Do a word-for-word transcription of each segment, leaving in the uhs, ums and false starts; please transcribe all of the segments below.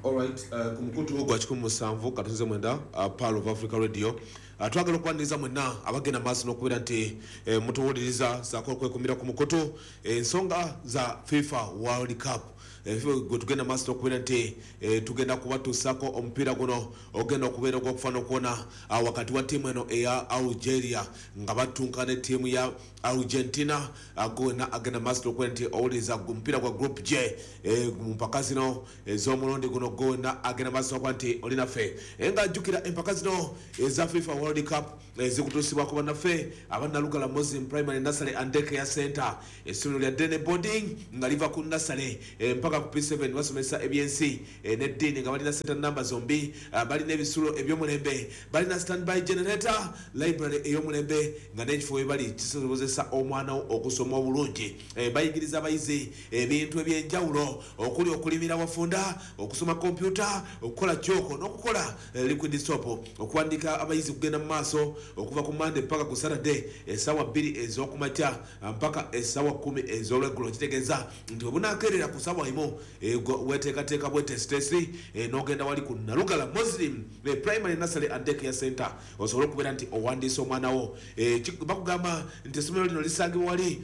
Alright, uh, kumukutu gwa chikumu musanvu katunze mwenda uh, Pearl of Africa Radio. Uh, twagala okwaniriza mwena abagenda maaso n'okubeera nti eh, mutuwuliriza saako kwekumira ku mukutu ensonga eh, za FIFA World Cup. Gwe tugenda maaso n'okubeera nti eh, tugenda kubatuusaako omupiira guno ogenda okubeera ogw'okufaana okuwona uh, wakati wa ttiimu eno eya Algeria nga batunkana ne ttiimu ya Argentina. uh, gona agenda maaso n'okubeera nti owuliriza omupiira gwa Group J eh, mu mpaka zino ez'omulundi guno gona agenda maaso n'okubeera nti oli naffe nga ajjukira empaka zino eza FIFA World Cup ezikutuusibwako bannaffe abannalugala Muslim Primary Nursery and Daycare Center essomero lya Dene Boarding nga liva ku nursery mpaka ku P seven basomesa ebyensi n'eddiini nga balina center number zombi balina ebisulo eby'omulembe balina standby generator library ey'omulembe nga n'ekifo we bali kisobozesa omwana okusoma obulungi bayigiriza abayizi ebintu ebyenjawulo okuli okulimira wafunda okusoma kompyuta okukola kyoko n'okukola liquid soap okuwandika abayizi kugenda mu maaso okuva ku Monday mpaka ku Saturday essaawa bbiri ez'okumakya mpaka essaawa kkumi ez'olweggulo kitegeeza nti obunakerera ku ssaawa emu weteekateeka bwetesitesi n'ogenda wali ku Nalugala Muslim Primary Nursery and Daycare Center osobole okubeera nti owandiisa omwana wo. Bakugamba nti essomero lino lisangibwa wali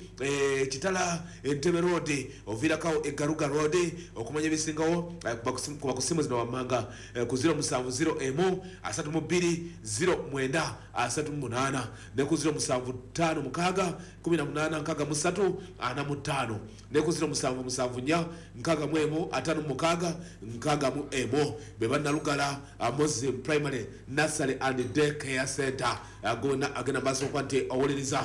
Kitala Entebbe Road oviirako Egaruga Road okumanya ebisingawo kuba ku simu zino wammanga ku zero musanvu zero emu asatu mu bbiri zero mwenda asatu mu munaana ne ku zero musanvu ttaano mukaaga kumi na munaana nkaaga mu ssatu ana mu ttaano ne ku zero musanvu musanvu nnya nkaaga mu emu ataano mu mukaaga nkaaga mu emu be bannalugala Muslim Primary Nursery and Daycare Center gona agenda maaso okuba nti owuliriza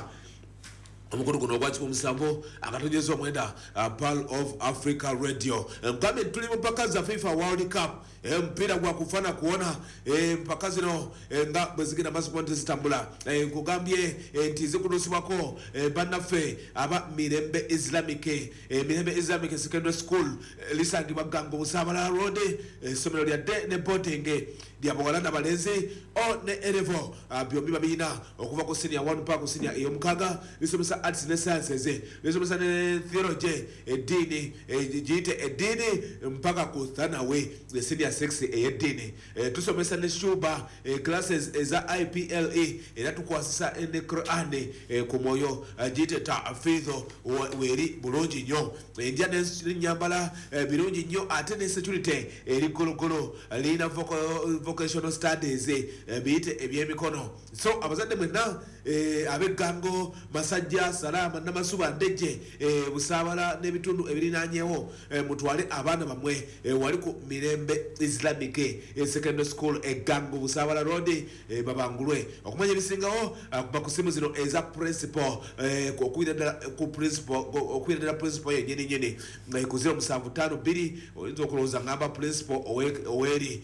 omukutu guno ogwa kikumu musanvu akatonyeza omwenda Pearl of Africa Radio. Ngambe tuli mu mpaka za FIFA World Cup mpira gwa kufaana kuona mpaka zino nga bwe zigenda maaso okuba nti zitambula. Nkugambye nti zikutuusibwako bannaffe aba Mirembe Islamic Mirembe Islamic Secondary School lisangibwa Gango Busaabala Road essomero lya Dene Boarding lya bawala n'abalenzi o ne Erevo byombi babirina okuva ku senior one mpaka ku senior ey'omukaaga lisomesa arts ne sciences lisomesa ne theology eddiini giyite eddiini mpaka ku thanawe senior six ey'eddiini tusomesa ne shuba classes eza I P L E era tukwasisa ne Quran ku mwoyo giyite tahfidho weri bulungi nnyo endya n'ennyambala birungi nnyo ate ne security eri gologolo lina vocational studies biyite ebyemikono. So abazadde mwenna ab'Eggango Masajja Salama Namasuba Ndejje Busaabala n'ebitundu ebirinaanyeewo mutwale abaana bamwe wali ku Mirembe Islamic Secondary School Eggango Busaabala Road babangulwe okumanya ebisingawo kuba ku simu zino eza principal okuwira ku principal okuwira principal yennyini nnyini ku zero musanvu ttaano bbiri oyinza okulowooza ngamba principal oweri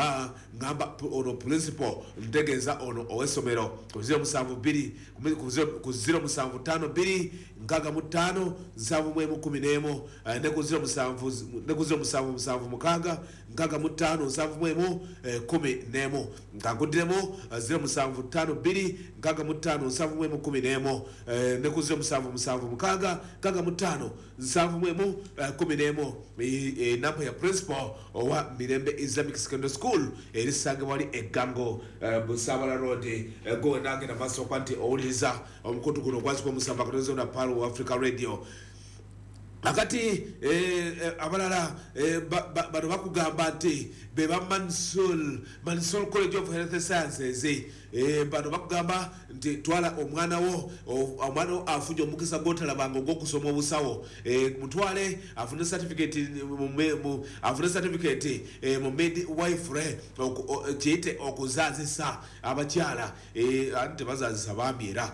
ngamba ono principal ntegeeza ono ow'essomero ku zero musanvu bbiri ku zero musanvu ttaano bbiri nkaaga mu ttaano nsanvu mu emu kumi n'emu ne ku zero musanvu ne ku zero musanvu musanvu mukaaga nkaaga mu ttaano nsanvu mu emu kumi n'emu nkaguddiremu zero musanvu ttaano bbiri nkaaga mu ttaano nsanvu mu emu kumi n'emu ne ku zero musanvu musanvu mukaaga nkaaga mu ttaano nsanvu mu emu kumi n'emu enamba ya principal owa Mirembe Islamic Secondary School erisangibwa wali Eggango Busaabala Road gona agenda maaso okuba nti owuliriza omukutu guno gwazikwa omusanvu akatonyeza na Pearl of Africa Radio. Akati abalala bano bakugamba nti be ba Mansour Mansour College of Health Sciences bano bakugamba nti twala omwana wo omwana wo afunye omukisa gw'otalabanga ogw'okusoma obusawo mutwale afune certificate afune certificate mu midwifery kiyite okuzaazisa abakyala ate tebazaazisa baami era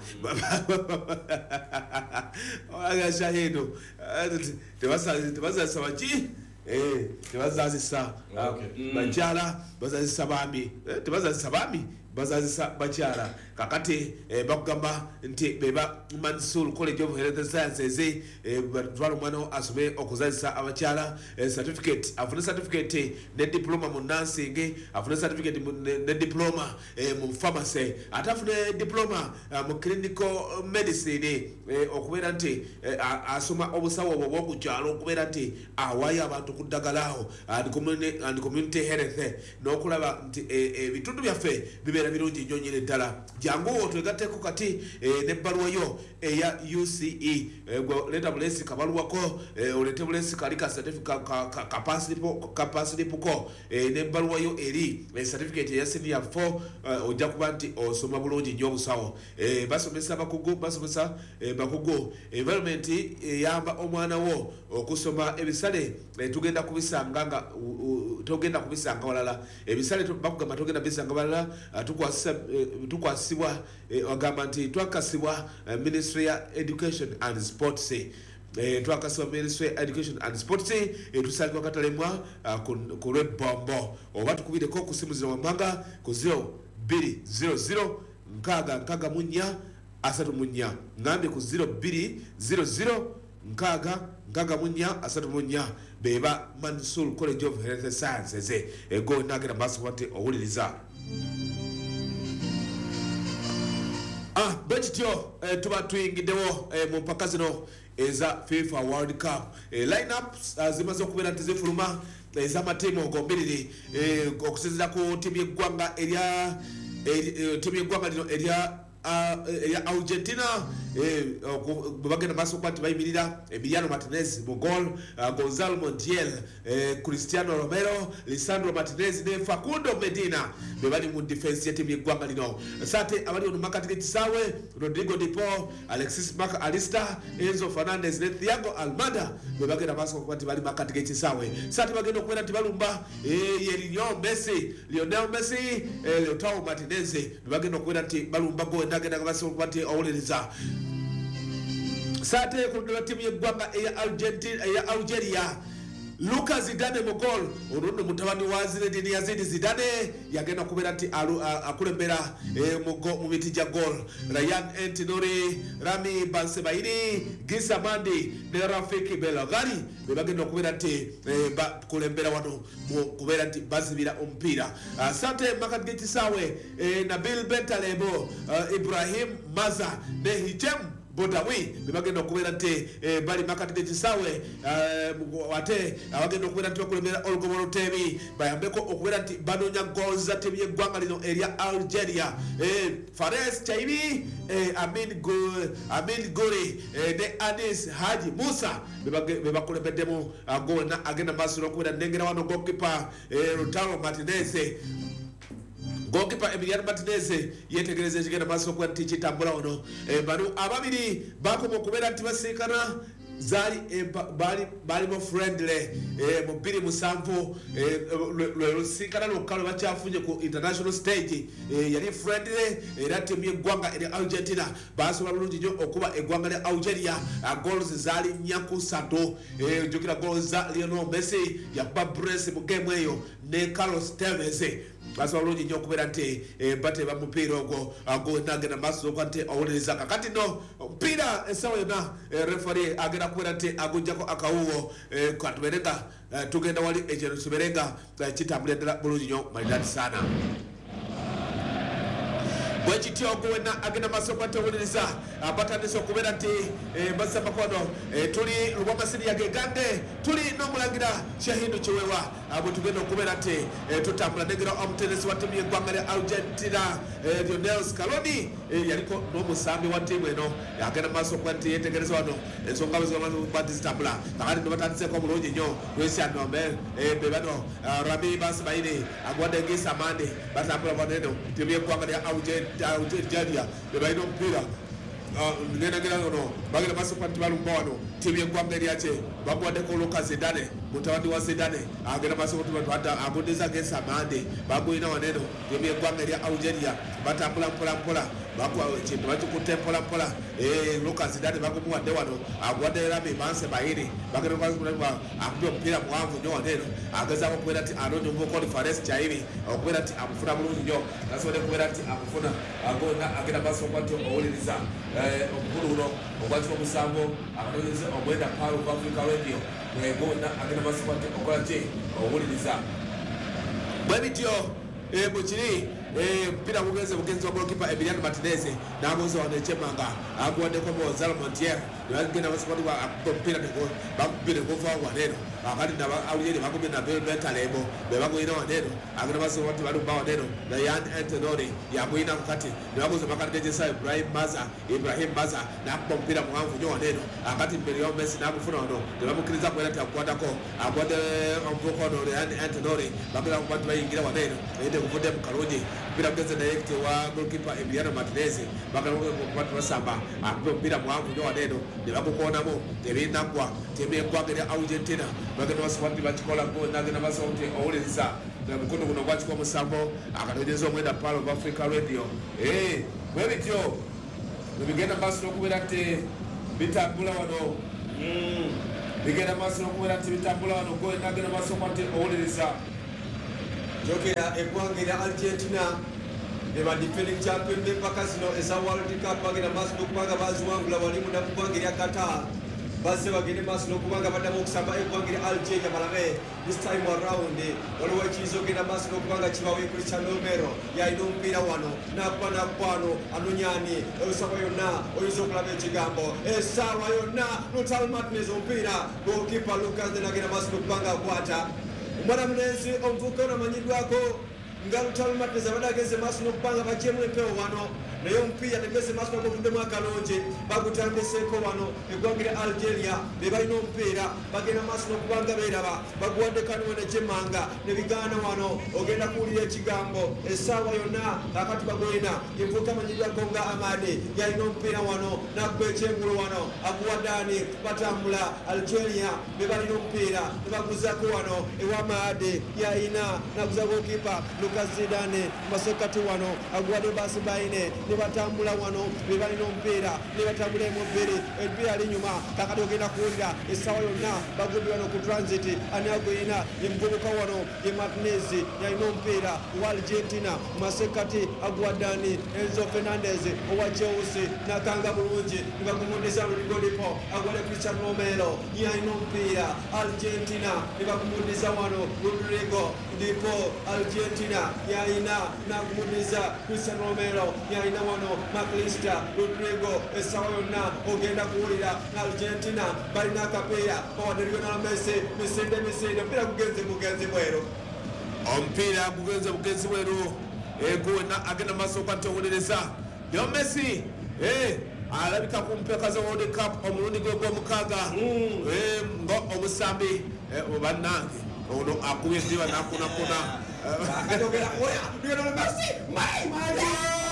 agashahino tebazaazisa baki tebazaazisa bakyala bazaazisa baami tebazaazisa baami bazazisa bakyala kakati eh, bakugamba nti beba Mansour College of Health Sciences eh, batwala omwana asome okuzazisa abakyala eh, certificate afune certificate ne diploma mu nursing afune certificate ne, ne diploma eh, mu pharmacy atafune diploma uh, mu clinical medicine eh, okubeera nti eh, asoma obusawo obwo bw'okukyalo okubeera nti awaayo abantu ku ddagalawo and community, and community health n'okulaba nti ebitundu eh, eh, byaffe bibeera birungi nnyo nyine ddala jangu twegatteko kati eh, n'ebbaluwa yo eya U C E eh, leta bulesi kabaluwako eh, olete bulesi kali ka certificate ka, ka, capacity capacity puko eh, n'ebbaluwa yo eri eh, certificate ya senior four eh, ojja kuba nti osoma bulungi nnyo obusawo eh, basomesa bakugu basomesa eh, bakugu environment eyamba eh, omwana wo okusoma ebisale eh, tugenda kubisanga nga tugenda kubisanga walala ebisale bakugamba tugenda bisanga walala uh, tukwasisa uh, tukwasibwa uh, agamba nti twakasibwa uh, Ministry ya Education and Sports eh twakasibwa Ministry ya Education and Sports eh tusangwa katalemwa uh, ku Lwebombo oba tukubireko kusimuzira wamanga ku zero two zero zero nkaga nkaga munya asatu munya ngambe ku zero two zero zero nkaga nkaga munya asatu munya beba Mansour College of Health Sciences eh go nagera maso wate owuliriza ah betityo eh, tuba tuyingidewo eh, mu mpaka zino eza FIFA World Cup eh, lineups uh, zimaze okubeera nti zifuluma ez'amatiimu ogombiriri eh, okusinziira ku ttiimu y'eggwanga erya eh, ttiimu y'eggwanga lino erya uh, ya Argentina eh bagenda maso kwati bayimirira Emiliano Martinez mu goal uh, Gonzalo Montiel eh, Cristiano Romero Lisandro Martinez ne Facundo Medina bebali mu defense ya timu y'eggwanga lino sate abali ono makati g'ekisawe Rodrigo Di Paul Alexis Mac Alister Enzo Fernandez ne Thiago Almada bebagenda maso kwati bali makati g'ekisawe sate bagenda okubeera nti balumba eh Lionel Messi Lionel Messi eh, Lautaro Martinez bebagenda okubeera nti balumba go ndagenda maso kwati awuliriza sate kundula timu y'eggwanga eya Argentina eya Algeria Lucas Zidane mu goal onono mutabani wa Zinedine Yazid Zidane yagenda kubeera nti akulembera mu miti gya goal Ryan Antinori Rami Bansebaini Gisa Mandi ne Rafiki Belagari bebagenda okubeera nti kulembera wano kubeera nti bazibira omupiira sate makati g'ekisawe Nabil Bentalebo Ibrahim Maza ne Hichem Bodawi bibagenda okubeera nti eh, bali makati g'ekisawe uh, ate abagenda okubeera nti bakulembera Olugomolo Tebi bayambeko okubeera nti banoonya goals za ttiimu y'eggwanga lino erya Algeria eh, Fares Chaibi eh, Amin Guri Amin Guri eh, ne Anis Haji Musa bebakulembeddemu uh, gona agenda maaso n'okubeera nnengera wano goalkeeper eh, Lautaro Martinez goalkeeper Emiliano Martinez yetegereza ekigenda maaso okuba nti kitambula ono e, bano ababiri bakoma okubeera nti basinkana zali bali bali mo friendly eh mu bbiri musanvu eh lusinkana lokalo bakyafunye ku international stage eh yali friendly era timu y'eggwanga eri Argentina basobola bulungi nnyo okuba eggwanga lya Algeria goals zali nyaku sato eh njukira goals za Lionel Messi yakuba brace mu game eyo ne Carlos Tevez basobola bulungi nnyo okubeera nti bate bamupiira ogwo agwo nagenda maaso kwante awuliriza kakati no mpira esawa yonna referee agenda kubeera nti agujjako akawuwo katuberenga tugenda wali ekyo tuberenga kitambulira ddala bulungi nnyo maridadi sana bwekityo ogwena agenda maaso kwante awuliriza batandise okubeera nti bazza makono tuli Lubwamasiri yagegande tuli n'omulangira Shahindu Kiwewa abo tugenda okubeera nti tutambula negera omutenesi wa ttiimu y'eggwanga lya Argentina Lionel Scaloni yaliko n'omusambi wa ttiimu eno agenda maaso okuba nti yetegereza wano ensonga bwezibadde zitambula kakati no batandiseko omulungi nnyo Luis Anombe be bano Rami Bansebaini agwadde Gisa Mandi batambula waneno ttiimu y'eggwanga lya Algeria be balina omupiira ngenda ngenda no bagenda maaso okuba nti balumba wano ttiimu y'eggwanga eryakye bagwaddeko Lucas Zidane mutabani wa Zidane agenda maaso okuba agondeza Gisa Mandi bagulina waneno ttiimu y'eggwanga erya Algeria batambula mpola mpola bakwa chintu bachikutempola mpola eh Lucas Dani bakumuwadde wano agwadde era bimanse bayiri bagere kwa akubye mpira muwanvu nyo waneno ageza okubeera ati anonyo mu conference chairi okubeera ati amufuna bulungi nyo nasobole kubeera ati amufuna agona agenda baso kwati owuliriza eh omukulu uno okwati omusambo akaleze omwenda Power of Africa Radio mwegona agenda baso kwati okola je owuliriza bwebityo eh bukiri eh mpira kugeze bugenzi wa goalkeeper Emiliano Martinez namuzo wanechemanga agwande kwa Mozart Montier yagenda basipoti wa mpira ndiko bakubire kuva waneno akati na awuyeli bakubire na beta lebo bebagoina waneno agenda basipoti bali ba waneno na Yan Antonori yagoina kukati namuzo bakatije sa Ibrahim Maza Ibrahim Maza na mpira mwanvu nyo waneno akati mbere yo Messi nakufuna wano ndabamukiriza kwera takwata ko agwade amvuko no Yan Antonori bakira kubatu bayingira waneno ende kuvude mukalonje mpira kugeze direct wa goalkeeper Emiliano Martinez bakaloge kubatu basamba akubye mpira mwanvu nyo waneno nebakukonamo tebindagwa tebyekwagera Argentina bagenda baswati bakikola go nagenda basawuti owuliriza mukono guno gwakikuwa musambo akatojeza omwenda Power of Africa Radio eh bwebityo bigenda maaso n'okubeera nti bitambula wano bigenda maaso n'okubeera nti bitambula wano go nagenda maaso kwati owuliriza jogera eggwanga erya Argentina eba defending champion b'empaka zino eza World Cup bagenda maaso n'okubanga baziwangula wali munda mu ggwanga erya Qatar base bagende maaso n'okubanga baddamu okusamba eggwanga erya Algeria balabe this time around waliwo ekiyiza ogenda maaso n'okubanga kibawe Cristiano Romero yalina omupiira wano nakkuba nakkwano anonyani esaawa yonna oyinza okulaba ekigambo esaawa yonna Lautaro Martinez omupiira goalkeeper Lucas Dani agenda maaso n'okubanga akwata omwana munenzi omuvubuka ono amanyiddwako nga Lautaro Martinez abadde ageze maaso n'okubanga bagyemu empewo wano naye omupiira tegeze maaso n'okuvuddemu akalongi bagutambiseeko wano eggwanga erya Algeria be balina omupiira bagenda maaso n'okubanga beeraba baguwadde kaniwe ne Jemanga ne bigaana wano ogenda kuwulira ekigambo essaawa yonna kakati bagoyina envuuka amanyiddwako nga Amadi yalina omupiira wano nakkuba ekyengulo wano aguwadde ani batambula Algeria be balina omupiira ne baguzaako wano ewa Amadi yalina naguza goalkeeper Lucas Zidane masekati wano aguwadde basi baine ne batambula wano be balina omupiira ne batambula emubbiri emupiira ali nyuma kakati ogenda kuwulira essaawa yonna bagudde wano ku transit ani agoyina emuvubuka wano ye Martinez yalina omupiira wa Argentina masekati aguwaddani Enzo Fernandez owa Chelsea nakanga bulungi nga kumundisa Rodrigo agwade Cristiano Romero yalina omupiira Argentina ne bakumundisa wano Rodrigo ndipo Argentina yalina nakumundisa Cristiano Romero yalina wano Macrista Rodrigo essaawa yonna ogenda kuwulira Argentina balina akapiira bawadde Lionel Messi misinde misinde omupiira gugenze bugenzi bweru omupiira gugenze bugenzi bweru egona agenda maaso kwati owuliriza Lionel Messi eh alabika ku mpaka za World Cup omulundi gwe gw'omukaaga eh ngo omusambi obannange ono akubye ziba nakunakuna akatogera oya Lionel Messi mai mai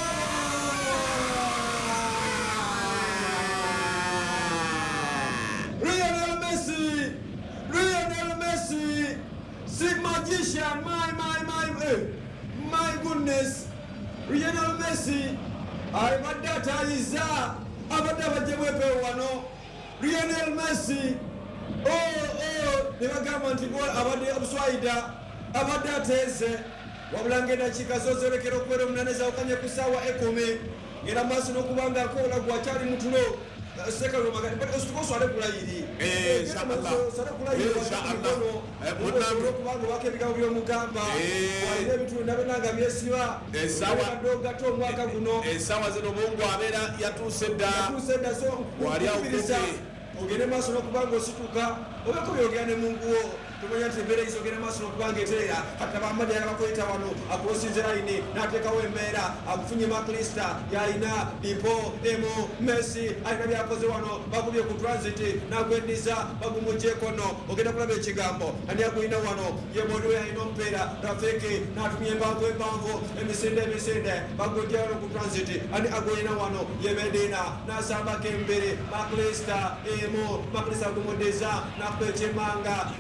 Lionel Messi, Lionel Messi, the magician, my, my, my, eh, my goodness, Lionel Messi, abadde iza, abadde abajjebwepe wano, Lionel Messi, oh, oh, ne bagamba nti abadde obuswaida, abadde ateeze, wabula ng'eddakiika z'ozolekera okubeera omunaana ezawukanye ku ssaawa ekumi, ng'era maaso n'okubanga akola gwakyali mutulo. Seka lo magari but ustuko swale kulayiri eh inshallah swale kulayiri inshallah eh munamro kubango wake bika byo mugamba wale bitu ndabe nanga byesiba eh sawa doga to mwaka guno eh sawa zino Mungu abera yatusedda yatusedda so wali awukiriza ogende maaso n'okubanga osituka obeko byogera ne Mungu wo tumanya nti embeera izo ogenda maaso n'okubanga eteera kati abamadi yalaba kweyita wano akulosinze layini n'ateekawo embeera akufunye Macrista yalina Dipo Emo Messi alina byakoze wano bagubye ku transit n'agwendiza bagumugyeko no ogenda kulaba ekigambo ani agulina wano ye bondi we yalina omupiira Rafiki n'atumya empanvu empanvu emisinde emisinde bagujja wano ku transit ani agulina wano ye Medina n'asambako embere Macrista Emo Macrista agumudiza n'akuba ekyemanga misinde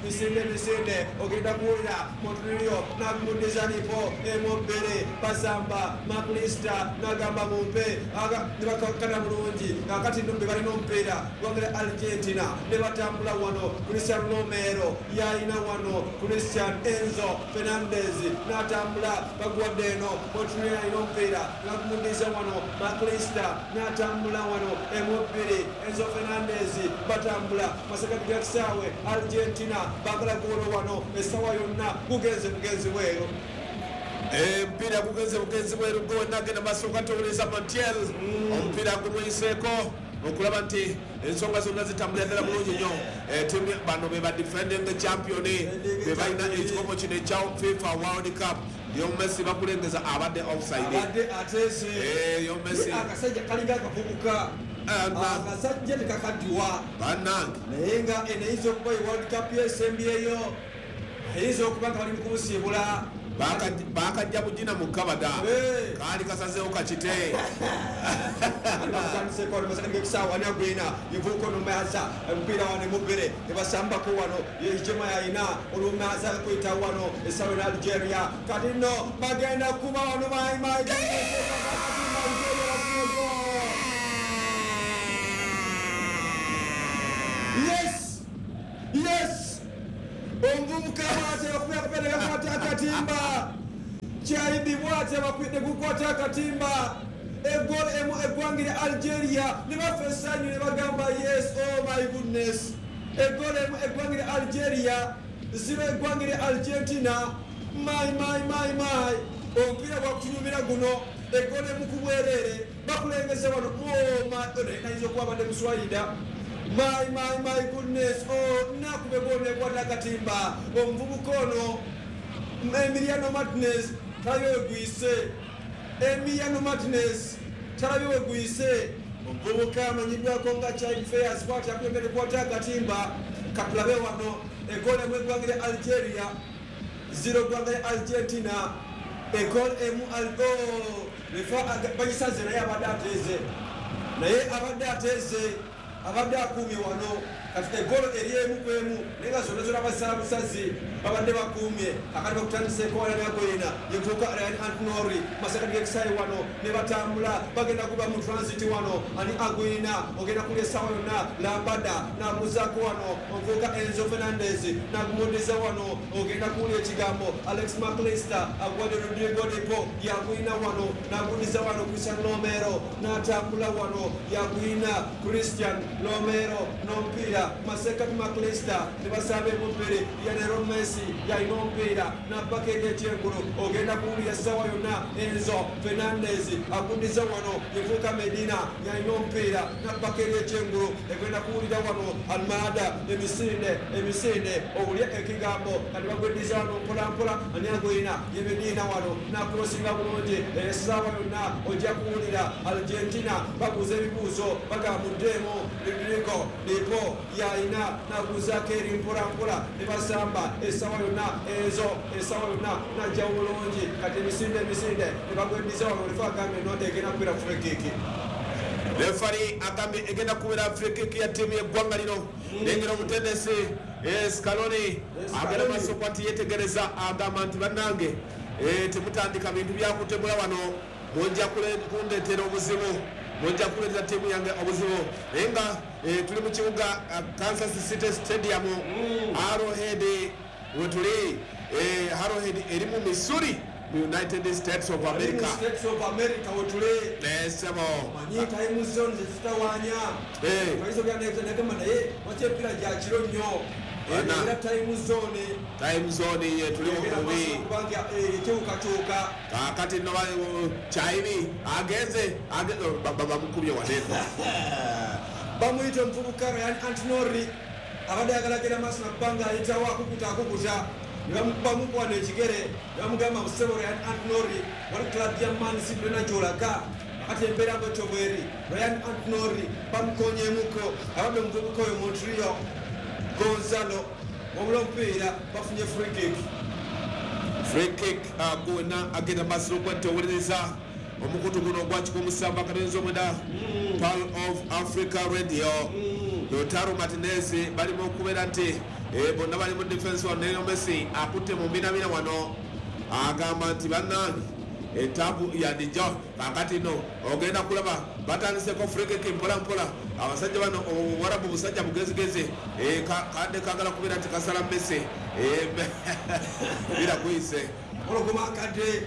emisinde ogenda kuwulira Montreal nakumudizanipo emobbere basamba makulista nagamba mumpe nebakakana bulungi kakati nombe balina omupiira gwongera Argentina ne batambula wano Cristiano Romero yalina wano Christian Enzo Fernandez natambula baguwadde eno Montreal alina omupiira nakumudiza wano makulista natambula wano emobbere Enzo Fernandez batambula masakati ga kisaawe Argentina bagala golo wano esawa yonna kugenze mugenzi bwero mpira kugenze mugenzi bwero gwe nagenda maaso katowoleza Montiel omupiira gumwiseeko okulaba nti ensonga zonna zitambulira ddala bulungi nnyo tiimu bano be ba defending the champion be balina ekikopo kino ekya FIFA World Cup yo Messi bakulengeza abadde offside yo Messi akasajja kalinga akavubuka akasajja tekakaddiwa bannange naye nga eneyinza okuba World Cup yesembyeyo ayinza okuba nga bali mu kubusiibula bakajja bugina mu kabada kaali kasazeewo kakite sekolimasakagekisaawanagwina ivuko nomayaza omupiira wano emubbere ebasambako wano yejema yayina olumayaza kwita wano esawe ne Algeria kati nno bagenda kuba wano maimai yes yes omuvubuka bwate bakwira kupenda gakwata akatimba kyaibi bwate bakwidde gukwata akatimba egol emu egwangire Algeria ne bafesanyu ne bagamba yes oh my goodness egol emu egwangire Algeria ziro egwangire Argentina my my my my omupiira gwakutunyumira guno egol emu kubwerere bakulengeze wano oh my nayinza okuba badde muswayida my my my goodness oh nakube bone kwata katimba omuvubuka ono Emiliano Martinez talabe gwise Emiliano Martinez talabe gwise omuvubuka amanyidwako nga child fairs kwata kwembere kwata katimba katulabe wano egole mwegwangire Algeria zero gwangire Argentina egole emu algo lefa bagisaze naye abadde ateze naye abadde ateze abadde akuumye wano kati egolo eri emu ku emu naye nga zonna zonna basala busazi babadde bakuumye akati bakutandiseeko wala nagoyina yetuuka Ryan Antinori masakati gekisaayi wano ne batambula bagenda kuba mu transit wano ani agoyina ogenda kulya essaawa yonna lambada naguzaako wano omuvubuka Enzo Fernandez nagumudiza wano ogenda kuwulya ekigambo Alex McAllister agwadde Rodrigo Depo yagoyina wano nagudiza wano Cristiano Romero natambula wano yagoyina Christian Romero n'omupiira masekati McAllister ne basaba emubbere yanero Messi yalina omupiira nabbakete ekyengulu ogenda kuwulira essaawa yonna Enzo Fernandez agundiza wano yevuuka Medina yalina omupiira nabbakete ekyengulu egenda kuwulira wano Almada emisinde emisinde owulya ekigambo kati bagweddiza wano mpolampola ani agoyina ye Medina wano nakulosinga bulungi essaawa yonna ojja kuwulira Argentina babuuza ebibuuzo bagamba muddemu Rodrigo Depo yalina naguzaako eri mpolampola ne basamba essaawa yonna Enzo essaawa yonna najja bulungi kati emisinde emisinde ne bagweddiza wano lefa agambye nonde egenda kubeera free kick refari agambye egenda kubeera free kick ya ttiimu y'eggwanga lino nengera omutendesi Scaloni agenda maaso kwati yetegereza agamba nti bannange temutandika bintu byakutemula wano mujja kundeetera obuzibu mujja kuleetera ttiimu yange obuzibu naye nga tuli mu kibuga Kansas City Stadium Arrowhead wetuli Arrowhead eri mu Missouri mu United States of America States of America wetuli nesebo manyi time zone zitawanya kaizo gyanekeza negamba naye wakyepira gya kiro nnyo era time zone time zone ye tuli mu kubi kubanga ekyukakyuka kakati no chaini agenze baba mukubye wanene bamuyita omuvubuka Ryan Antinori abadde agalagera maaso nabbanga ayitawo akukuta akukuta bamukwana ekigere bamugamba musebo Ryan Antinori wali Claudia Mansi na gyolaga ate embeera bwetyo bweri Ryan Antinori bamukonyemuko abadde omuvubuka oyo Montreal Gonzalo wabula omupiira bafunye free kick free kick gwonna agenda maaso okwetowoleza omukutu guno ogwakiko omusamba akatenzi omwenda Pearl of Africa Radio Lautaro Martinez balimu okubeera nti eh bonna bali mu defense wa Lionel Messi akutte mu mbinabina wano agamba nti bannange etabu yadijja kakati no ogenda kulaba batandiseko frikiki mpola mpola abasajja bano Warabu busajja bugezigeze eh kadde kagala kubira nti kasala Messi eh bila kuyise oluguma kadde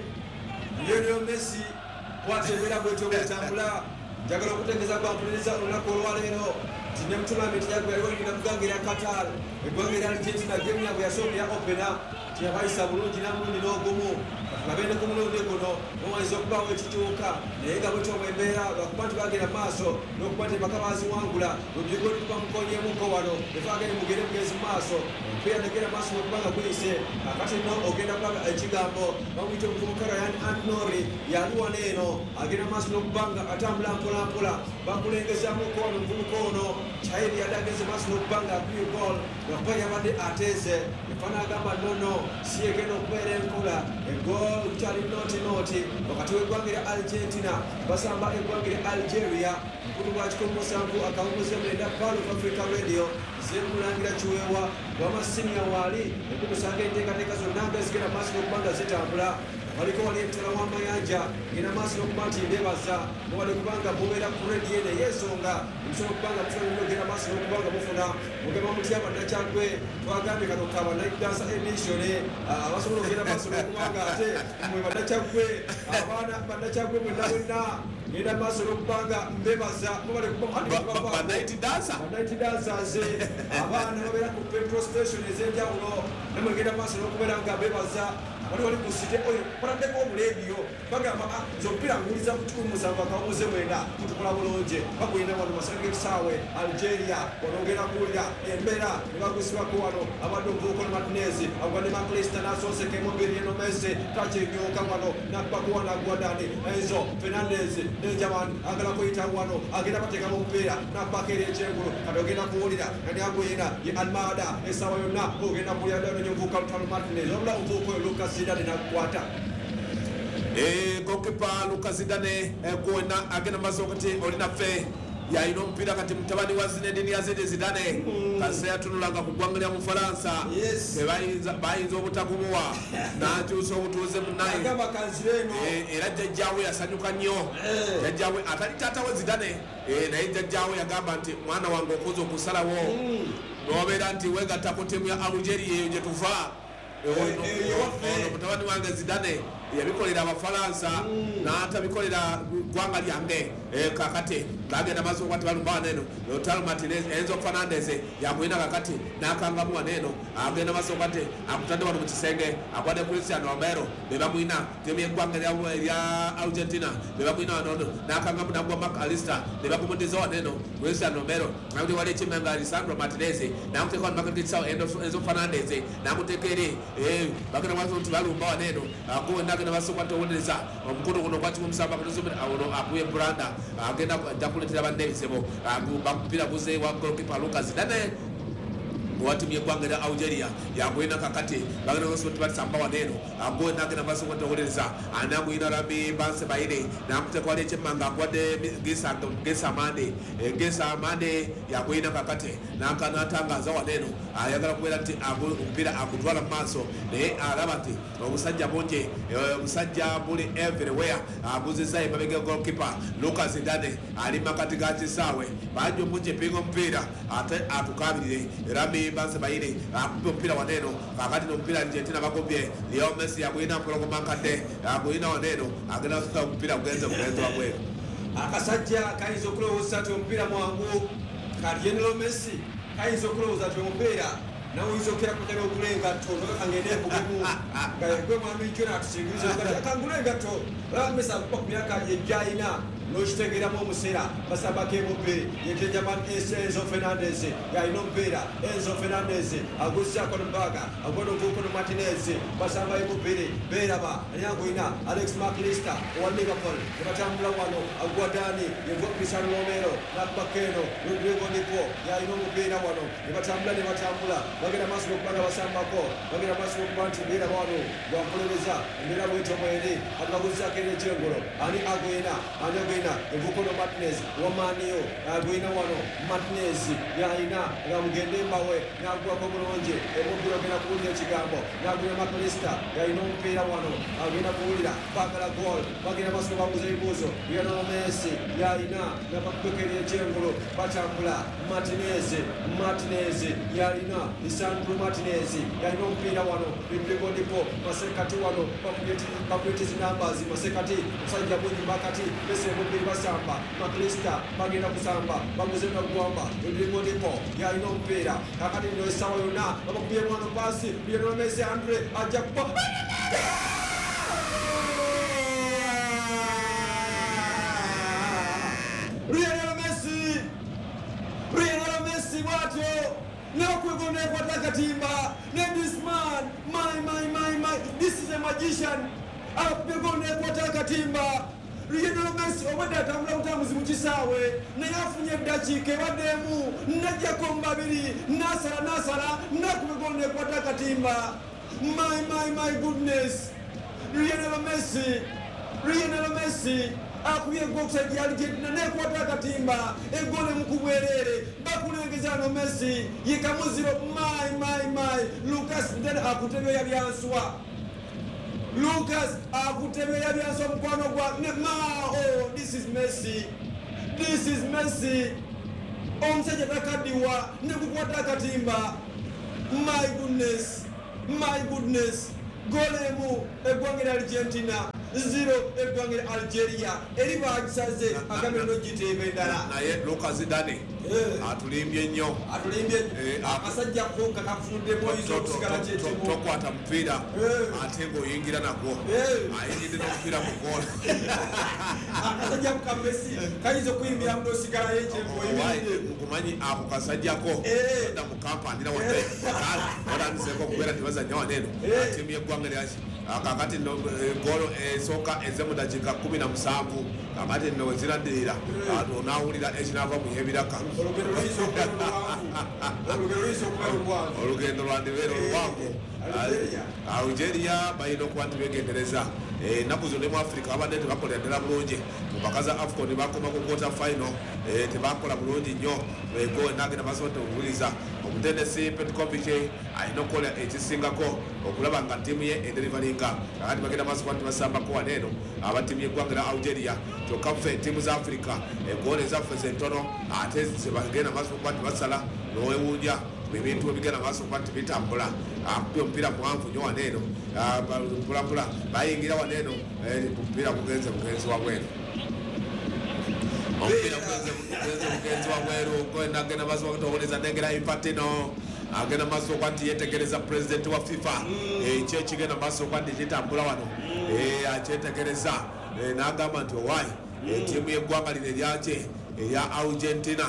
Lionel Messi watembera bwetyo bwetambula njagala okutegeeza kwampuliriza olunaku olwaleero tine mu tournament yagwe yaliwo ngina muganga erya Qatar eggwanga erya Argentina game yabwe yasooka ya opena tiyabayisa bulungi namulundi n'ogumu bagende ku mulundi guno muwaiza okubaawo ekituuka naye nga bwetyo bwembeera lwakuba nti bagenda mu maaso n'okuba nti mpaka baziwangula ludigo lituba mukonyemuko wano efaagende mugende mugezi mu maaso omupiira negenda maaso n'okuba nga guyise akati no ogenda kulaga ekigambo bamuyita omuvubuka Ryan Antinori yali wano eno agenda maaso n'okuba nga atambula mpolampola bakulengezamuko wano omuvubuka ono Chayiri yali ageze maaso n'okuba nga akuye gol lwakuba yabadde ateeze efana agamba nono si egenda okubeera enkula egol lukyali noti noti wakati w'eggwanga erya Argentina basamba eggwanga erya Algeria mukulu gwa kikumi musanvu akawunguzi omulenda Palo of Africa Radio zemulangira kiweewa wamasinia waali okumusanga enteekateeka zonna nga zigenda maaso n'okuba nga zitambula waliko wali emutala w'amayanja ngenda maaso n'okuba nti ndeebaza muwali kubanga mubeera ku redi ene y'ensonga musobola okubanga musobola ogenda maaso n'okuba nga mufuna mugema mutya bannakyagwe twagambye kano ka bannaidansa emission abasobola ogenda maaso n'okuba nga ate mwe bannakyagwe abaana bannakyagwe mwenna mwenna ngenda maaso n'okuba nga mbebaza mubale kubanaiti dansa banaiti dansaze abaana babeera ku petrol station ez'enjawulo namwe ngenda maaso n'okubeera nga mbebaza wali wali kusite oyo paladdeko omuleediyo bagamba zompira nguliza ku kikumi musanvu akawunguze mwenda mutukola bulungi bagulina wano masanga ekisaawe Algeria wanoogenda kuwulira embeera ne bagusibako wano abadde omuvubuka ne Martinez agwa ne Maklista n'asooseka emubiri eno Messi takinyooka wano nabbako wano agwa Dani Enzo Fernandez Benjamin agala kuyita wano agenda bateekamu omupiira nabbako eri ekyengulu kati ogenda kuwulira nani agwina ye Almada essaawa yonna ogenda kuwulira dano nyomuvubuka Lutalo Martinez obula omuvubuka oyo Lucas Zidane nakwata eh gokipa Lucas Zidane kuona agenda maaso kati olina fe yaino mpira kati mutabani wa Zinedine Yazidi Zidane kaseya tunulanga kugwangalya mu Faransa tebayinza bayinza obutakubuwa nakyusa obutuuze munaye agamba kanzireno era jjajjawe yasanyuka nnyo jjajjawe atali taata we Zidane naye jjajjawe yagamba nti mwana wange okoze okusalawo nobeera nti wegattako temu ya Algeria eyo gye tuva ono mutabani wange Zidane yabikolera abafalansa n'atabikolera ggwanga lyange kakati kagenda maaso kwati balumbawa neno Lautaro Martinez Enzo Fernandez yamwina kakati n'akangamu waneno agenda maaso kwati akutadde wano mu kisenge akwade Cristiano Romero bebamwina temu yeggwanga erya Argentina bebamwina wanono n'akangamu nagwa McAllister nebagumudiza waneno Cristiano Romero nakuti wali ekimenga Lisandro Martinez nakuteeka wano makakitisawo Enzo Fernandez nakuteeka eri bagenda maaso nti balumbawa neno akuwenda agenda basokwata owuliriza omukono guno gwati mumusamba ono akuye Branda agenda jakuletera banne ebisebo bakupira buze wa goalkeeper Lucas Zidane watimu yeggwanga erya Algeria yagwina kakati bagenda basobola tibatisamba waneno agowe nagenda basokwata owuliriza anamwina Rabi Banse Baire nakuteeka wali ekyemmanga akwadde Gesa Amande Gesa Amande yagwina kakati nakanatangaza waneno ayagala kubeera nti omupiira agutwala mu maaso naye alaba nti obusajja bungi obusajja buli everywhere aguzizza emabega goalkeeper Lucas Zidane ali makati ga kisaawe bangi omungi epinga omupiira ate atukabirire Rabi Banse Baire akupe omupiira waneno kakati nomupiira Argentina bagobye Lionel Messi yagwina mpologoma nkadde agwina waneno agenda omupiira gugenze bugenzi wabweru akasajja kayinza okulowooza nti omupiira mwangu kati Lionel Messi kayinza okulowooza nti omupiira nawe oyinza okera kugenda ogula engatto nokangende ekugemu nga gwe mwami kyona atusingiriza kangula engatto olaba Messi akuba ku myaka egyayina n'okitegeeramu omuseera basambako emubiri yetenjaman Enzo Fernandez yalina omupiira Enzo Fernandez aguzizako nombaga agwona omuvubuka no Martinez basamba emubiri beeraba anyangoina Alex McAllister owa Liverpool nebatambula wano agwa Dani yegwa Cristiano Romero nakubako eno Rodrigo Nico yalina omupiira wano nebatambula nebatambula bagenda maaso n'okubanga basambako bagenda maaso n'okuba nti beeraba wano gwampololeza embeera bwetyo mweri ati baguzizako eno ekyengolo ani agwina ani agwina yaina Evukono Martinez Wamanio agwina wano Martinez yaina ngamugende mbawe nagwa ko bulonje emubiro gena kulya kigambo nagwina Makalista yaina omupiira wano agenda kuwulira bagala goal bagenda maso babuza ebibuuzo Lionel Messi yaina nabakukekera ekyengulo batambula Martinez Martinez yaina Lisandro Martinez yaina omupiira wano bibligo ndipo masekati wano bakuyeti numbers masekati musajja bungi bakati bese mubiri basamba Makalista bagenda kusamba babuze nagwamba bibligo ndipo yaina omupiira kakati ndio sawa yona bakubiye mwana pasi Lionel Messi Andre ajja kuba Lionel Messi Lionel Messi wato nakwegone kwa takatimba this man my my my my this is a magician apegone kwa takatimba Lionel Messi obada tambula utamuzi mukisawe nayafunye dachike wademu najja kombabiri nasara nasara nakwegone kwa takatimba my my my goodness Lionel Messi Lionel Messi akuye goksa Argentina ne kwata katimba egole mukubwerere bakulengezano Messi yikamuziro my my my Lucas ndena akutebe ya byanswa Lucas akutebe ya byanswa mkwano gwa ma oh this is Messi this is Messi omseje takadiwa ne kukwata katimba my goodness my goodness golemu egwangera Argentina zero egwangere Algeria eriba akisaze akameno gitebe ndala naye Lucas Dane atulimbye nnyo atulimbye akasajja ko kakafunde boyizo kusigala kyekyo tokwata mpira ate ngo yingira nako ayingide n'ompira mu goal akasajja ku Messi kayizo kuyimbira ndo sigala yekyo boyizo mukumanyi ako kasajjako nda mu kampani na wate wala nzeko kubera tibaza nyawa neno timu y'eggwanga lyashi akakati no goal esoka ezemu dakika kumi na musanvu kakati no zirandirira ado nawulira ekinava mu yebiraka olugendo lwandibera oluwanvu Algeria bayina okuba ntibegendereza ennaku zonna mu Africa abadde tebakola ddala bulungi mupaka za AFCON bakoma ku quarter final tebakola bulungi nnyo ego nagenda basobola okuwuliza omutendesi Petkovic alina okukola ekisingako okulaba nga ttiimu ye ederivalinga kakati bagenda maaso kuba ntibasambako waneeno aba ttiimu y'eggwanga lya Algeria kyokka ffe ttiimu za Africa egoolo ezaffe zentono ate zebagenda maaso kuba ntibasala nowewuunya ebintu ebigenda maaso kuba ntibitambula akupya omupiira muwanvu nnyo waneeno mpulapula bayingira waneeno omupiira gugenze mugenzi wabweru omupiira gugenze mugenzi wabweru nagenda maaso okutowoleza nengera Infantino agenda maaso okuba nti yetegereza pulezidenti wa FIFA ekyo ekigenda maaso okuba nti kitambula wano akyetegereza n'agamba nti owaayi ttiimu y'eggwanga lino eryakye eya Argentina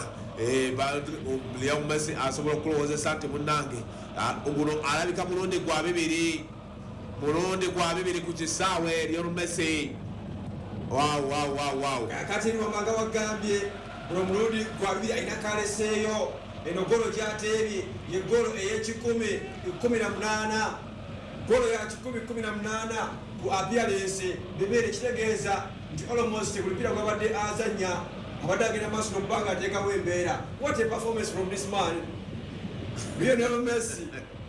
Lionel Messi asobola okulowoozesa nti munnange guno alabika mulundi gwa bibiri mulundi gwa bibiri ku kisaawe Lionel Messi wow wow wow wow kati Lwamanga wagambye guno mulundi gwa bibiri ayina kaleseeyo eno golo gyateebye ye golo ey'ekikumi kumi na munaana golo ya kikumi kumi na munaana ku appearance bibeere kitegeeza nti almost buli mpira gwabadde azannya abadde agenda maaso n'okubanga ateekawo embeera. What a performance from this man Lionel Messi.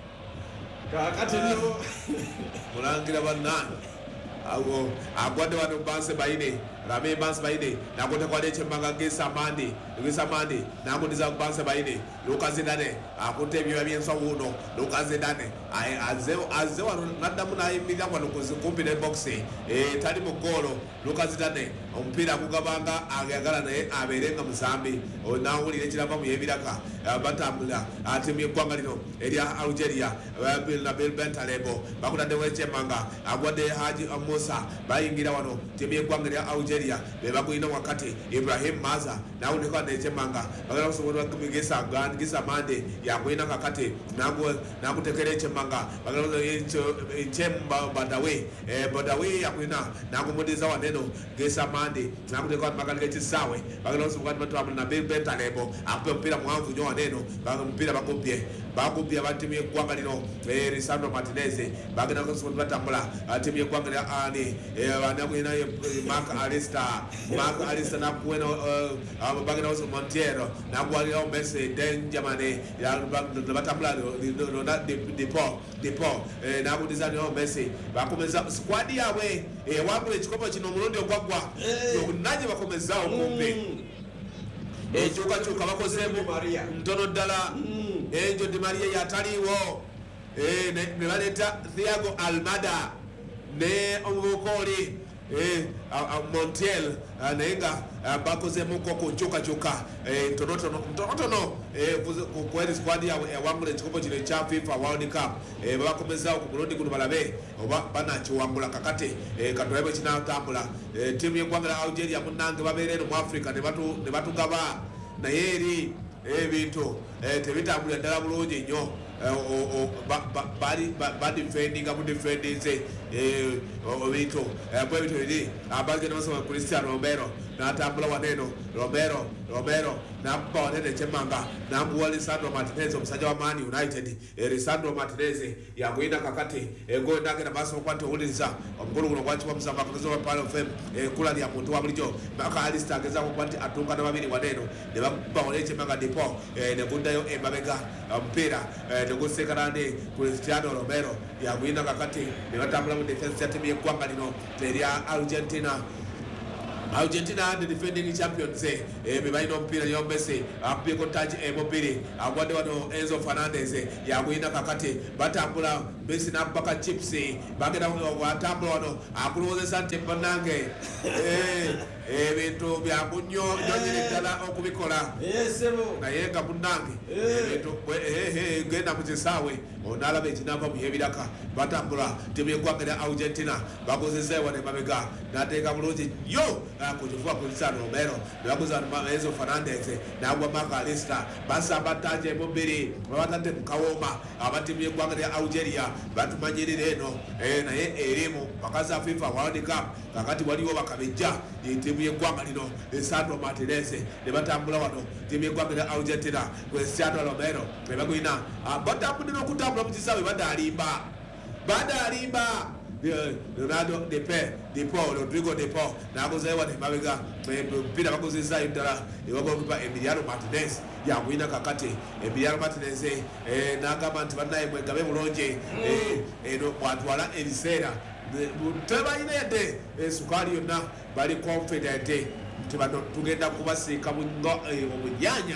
Kakati nno mulangira bannange awo agwadde wano banse bayine Rame banse bayine nakote kwa leche mbanga Gesa Mandi Gesa Mandi namudiza banse bayine Lucas Dane akote ebyo byenso wuno Lucas Dane aze aze wano nadamu na imira wano kumpi ne box eh tali mu golo Lucas Dane ompira kugabanga agagala naye aberenga musambi onawulire kirava mu yebiraka batambula ati mu kwanga lino eria Algeria na Bill Bentalebo bakutadde weche manga agwadde Haji Musa bayingira wano timu y'eggwanga lya Algeria bebakulina wakati Ibrahim Maza nawe ndiko neche manga bagala kusobola kumigesa gandi gisa mande yakwina kakati nagwo nakutekere eche manga bagala chemba badawe eh badawe yakwina nakumudiza waneno gesa mande nakuteka makalike chisawe bagala kusobola batwa na Bill Bentalebo akupe mpira mwanvu nyo waneno bagala mpira bakopye bagubye abatimu y'eggwanga lino Lisandro Martinez bagenda batambula timu y'eggwanga lya ani banagwina Mark Alistair Mark Alistair nakuwena bagenda Montiero nagwalirawo Messi Denjamane batambula Depo Depo nabudizanirawo Messi bakomeza squad yaabwe wabula ekikopo kino omulundi ogwaggwa naye bakomezaawo kumpi ekyukakyuka bakozeemu ntono ddala Angel Di Maria yataliiwo ne baleeta Thiago Almada ne omubukoli Montiel naye nga bakozeemuko ku nkyukakyuka ntonotono kukweri squad yaabwe ewangula ekikopo kino ekya FIFA World Cup babakomezaawo ku mulundi guno balabe oba banakiwangula kakati katulabe bwe kinatambula ttiimu y'eggwanga lya Algeria munnange babeera eno mu Africa ne batugaba naye eri ebintu tebitambulira ddala bulungi nnyo badifendinga mudifendinze ebintu bwebintu biri abagenda basoma Cristiano Romero natambula waneno Romero Romero nakuba wanene ekyemmanga namuwa Lisandro Martinez omusajja wa Man United Lisandro Martinez yagwina kakati ego ndagenda maaso okwati owuliriza omukulu guno gwakiwa musamba akagezo wa Palo F M kula lya muntu wa bulijjo Mark Alistair agezaako okwati atunga na babiri waneno ne bakuba wanene ekyemmanga Depo ne guddayo emabega omupiira negusekana ne Cristiano Romero yagwina kakati ne batambula mu defense ya timu y'eggwanga lino erya Argentina Argentina the defending champions eh bebaino mpira yo Messi akubeko touch emobili agwade wano Enzo Fernandez yagwina kakati batambula Messi nakubaka chips bagenda watambula wano akuloze sante panange eh ebintu byakunyo nyonyere ddala okubikola yesebo naye nga munnange ebintu ehe genda mu kisaawe onalaba ekinava mu yebiraka batambula timu y'eggwanga lya Argentina bakozezeewo ne mabega nateeka bulungi yo kukivuga ku Cristiano Romero nebakoza Enzo Fernandez nagwa Mark Alistair basamba ttaje emubiri babatadde mu kawooma abatimu y'eggwanga lya Algeria batumanyirira eno naye erimu bakaza FIFA World Cup kakati waliwo bakabejja timu y'eggwanga lino Lisandro Martinez ne batambula wano timu y'eggwanga lya Argentina Cristiano Romero ne bagwina batambulira okutambula mu kisaawe badalimba badalimba Leonardo Depe Depo Rodrigo Depo nagozeewa ne mabega mpira bakozezaayo ddala ewagokupa Emiliano Martinez yagwina kakati Emiliano Martinez n'agamba nti bannaye mwegabe bulungi eno bwatwala ebiseera tebalina yadde sukaali yonna bali confident nti bano tugenda kubasiika obunyanya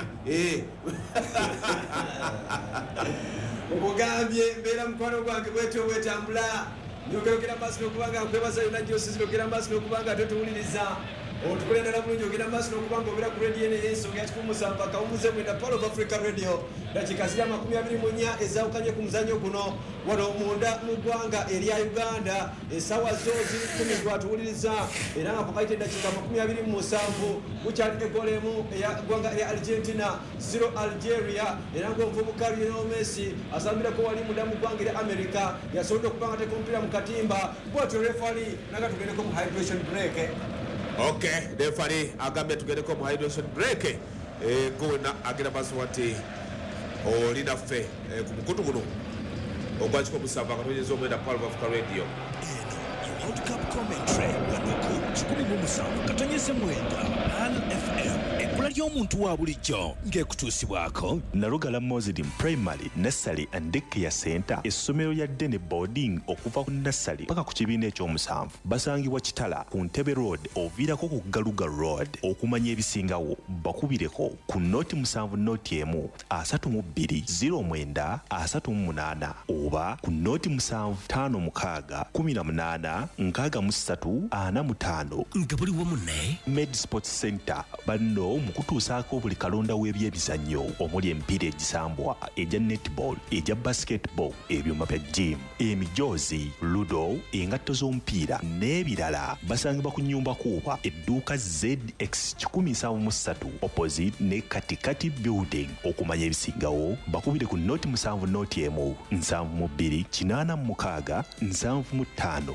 okugambye mbeera mukwano gwange bwetyo bwetambula nyogerokera maaso n'okubanga nkwebaza yonna gyosizira okera maaso n'okubanga totuwuliriza otukulendera bulungi ogenda maaso n'okubanga obeera ku rediyo eno ey'ensonga yakikumusa mpaka umuze mwenda Palo of Africa Radio dakika ziri amakumi abiri mu nnya ezawukanye ku muzannyo guno wano munda mu ggwanga erya Uganda essaawa zo ziri kumi gwatuwuliriza era nga pokaite dakika makumi abiri mu musanvu mukyali egolemu eyaggwanga erya Argentina zero Algeria era ng'omuvubuka Lionel Messi asambirako wali munda mu ggwanga erya America yasobodde okuba nga tekompira mu katimba bwatyo refali naga tugendeko mu hydration break. Okay, referee agambye tugendeko mu hydration break gowena agenda maaso wati olina ffe ku mukutu guno ogwakiko musava akatonyeza omwenda Palo of Africa Radio World Cup commentary wanuku kikumi mu musanvu katonyeze mwenda Palo F M ekula ly'omuntu wa bulijjo ng'ekutuusibwako Nalugala Muslim Primary Nursery and Daycare Center essomero lya Dene Boarding okuva ku nursery paka ku kibiina ekyomusanvu basangibwa Kitala ku Ntebe Road oviirako ku Galuga Road okumanya ebisingawo bakubireko ku noti musanvu noti emu asatu mu bbiri zero mwenda asatu mu munaana oba ku noti musanvu ttaano mukaaga kumi na munaana nkaaga mu ssatu ana mu ttaano nga buli wamu ne Med Sports Center banno mu kutuusaako buli kalonda w'ebyebizannyo omuli emipiira egisambwa egya netball egya basketball ebyuma bya gym emijoozi ludo engatto z'omupiira n'ebirala basangibwa ku nnyumba kuuba edduuka Z X kikumi nsanvu mu ssatu opposite ne katikati building okumanya ebisingawo bakubire ku noti musanvu noti emu nsanvu mu bbiri kinaana mu mukaaga nsanvu mu ttaano oba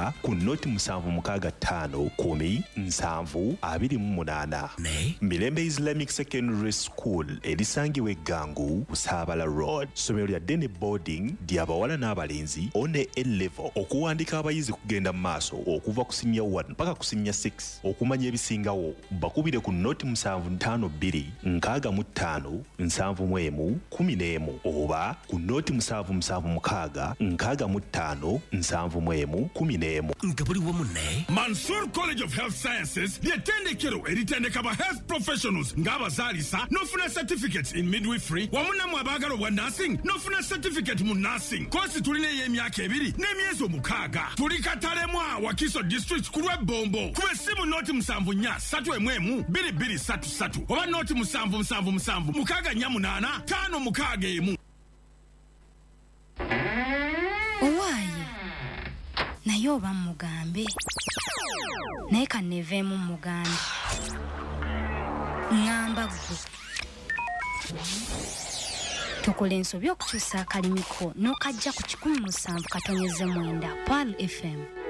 oba ku noti musanvu mukaaga ttaano kumi nsanvu abiri mu munaana. Mirembe Islamic Secondary School erisangibwa eggangu Saabala Road. Ssomero lya Dene Boarding ly'abawala n'abalenzi on A level. Okuwandiika abayizi kugenda mu maaso okuva ku senior one mpaka ku senior six. Okumanya ebisingawo bakubire ku noti musanvu ttaano bbiri nkaaga mu ttaano nsanvu mu emu kumi n'emu oba ku noti musanvu musanvu mukaaga nkaaga mu ttaano nsanvu mu emu kumi n'emu. Nga buli wamu ne Mansour College of Health Sciences ly'ettendekero eritendeka ba health professionals ng'abazaalisa n'ofuna certificates in midwifery wamu nammwe abaagala obwa nursing n'ofuna certificate mu nursing. Koosi tulina ey'emyaka ebiri n'emyezi omukaaga. Tuli Katalemwa Wakiso District ku lw'Ebombo. Ku essimu noti musanvu nnya ssatu emu emu bbiri bbiri ssatu ssatu oba noti musanvu musanvu musanvu mukaaga nnya munaana ttaano mukaaga emu. Owaaye naye oba mugambe naye kanneeveemu mugambe ngamba ggwe tukola ensobi okukyusa akalimiko n'okajja ku kikumi musanvu katonyeze mwenda P A L F M.